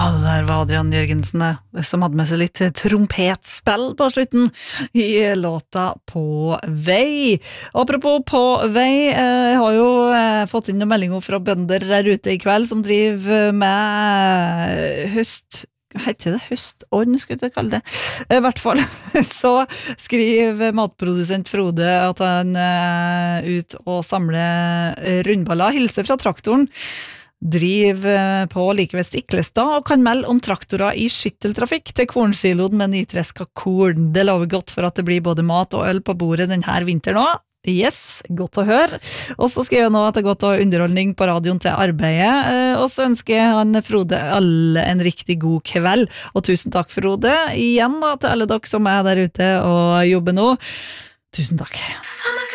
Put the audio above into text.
det der var Adrian Jørgensen som hadde med seg litt trompetspill på slutten i låta På vei. Apropos På vei, jeg har jo fått inn noen meldinger fra bønder der ute i kveld som driver med heter det høstånd, skulle jeg kalle det. I hvert fall så skriver matprodusent Frode at han ut og samler rundballer, hilser fra traktoren, driver på like ved Stiklestad og kan melde om traktorer i skytteltrafikk til kornsiloen med nytreska korn. Det lover godt for at det blir både mat og øl på bordet denne vinteren også. Yes, godt å høre. Og så skriver jeg nå at det er godt å ha underholdning på radioen til arbeidet, og så ønsker han Frode alle en riktig god kveld, og tusen takk Frode igjen da, til alle dere som der ute og jobber nå. Tusen takk.